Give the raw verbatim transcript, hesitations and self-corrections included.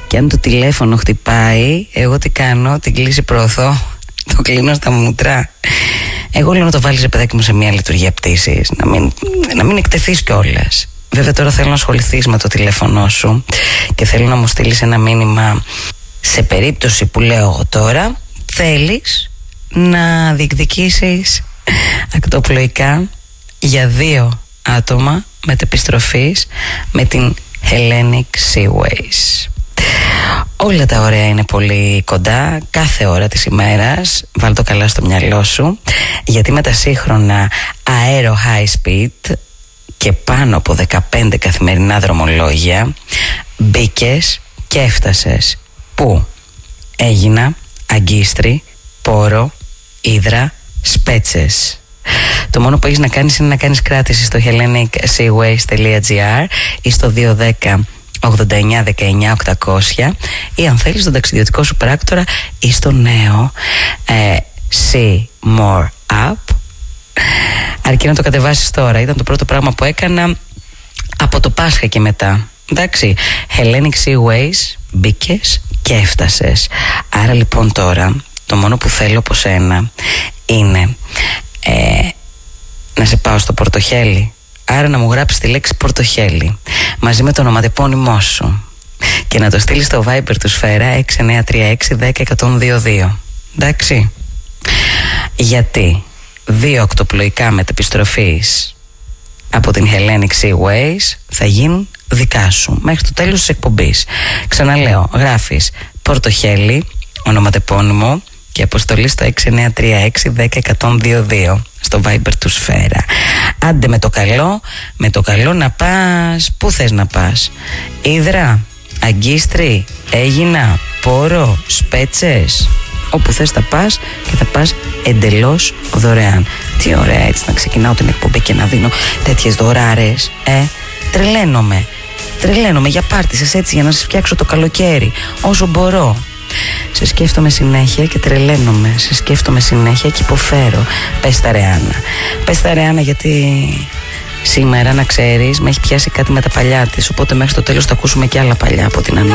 Και αν το τηλέφωνο χτυπάει, εγώ τι κάνω? Την κλίση προωθώ, το κλείνω στα μούτρα. Εγώ λέω να το βάλεις, ρε παιδάκι μου, σε μια λειτουργία πτήσης, να μην, να μην εκτεθείς κιόλας. Βέβαια τώρα θέλω να ασχοληθείς με το τηλέφωνο σου και θέλω να μου στείλεις ένα μήνυμα. Σε περίπτωση που λέω εγώ τώρα, θέλεις να διεκδικήσεις ακτοπλοϊκά για δύο άτομα μετεπιστροφής με την Hellenic Seaways. Όλα τα ωραία είναι πολύ κοντά, κάθε ώρα της ημέρας. Βάλ' το καλά στο μυαλό σου, γιατί με τα σύγχρονα aero high speed και πάνω από δεκαπέντε καθημερινά δρομολόγια μπήκες και έφτασες. Πού? Έγινα, Αγκίστρι, Πόρο, Ύδρα, Σπέτσες. Το μόνο που έχεις να κάνεις είναι να κάνεις κράτηση στο hellenic seaways dot gr ή στο δύο ένα μηδέν ογδόντα εννιά δεκαεννιά οκτακόσια, ή αν θέλεις στον ταξιδιωτικό σου πράκτορα ή στο νέο ε, See More App. Αρκεί να το κατεβάσεις τώρα. Ήταν το πρώτο πράγμα που έκανα από το Πάσχα και μετά. Εντάξει, Hellenic Seaways, μπήκες και έφτασες. Άρα λοιπόν τώρα το μόνο που θέλω από σένα είναι ε, να σε πάω στο Πορτοχέλι. Άρα να μου γράψεις τη λέξη Πορτοχέλι μαζί με το ονοματεπώνυμό σου και να το στείλεις στο Viber του Σφαίρα έξι εννιά τρία έξι δέκα εκατόν δύο δύο. Εντάξει, γιατί δύο οκτωπλοϊκά μετεπιστροφής από την Hellenic Seaways θα γίνουν δικά σου μέχρι το τέλος της εκπομπής. Ξαναλέω, γράφεις Πορτοχέλι, ονοματεπώνυμο και αποστολή στο έξι εννιά τρία έξι δέκα εκατόν δύο δύο στο Viber του Σφαίρα. Άντε με το καλό, με το καλό να πας. Πού θες να πας? Ύδρα, Αγκίστρι, Έγινα, Πόρο, Σπέτσες. Όπου θες θα πας και θα πας εντελώς δωρεάν. Τι ωραία έτσι να ξεκινάω την εκπομπή και να δίνω τέτοιες δωράρες. Ε, τρελαίνομαι. Τρελαίνομαι για πάρτισες έτσι, για να σας φτιάξω το καλοκαίρι όσο μπορώ. Σε σκέφτομαι συνέχεια και τρελαίνομαι. Σε σκέφτομαι συνέχεια και υποφέρω. Πες τα ρε Άννα. Πες τα ρε Άννα, γιατί σήμερα, να ξέρεις, με έχει πιάσει κάτι με τα παλιά της. Οπότε μέχρι το τέλος θα ακούσουμε και άλλα παλιά από την Άννα.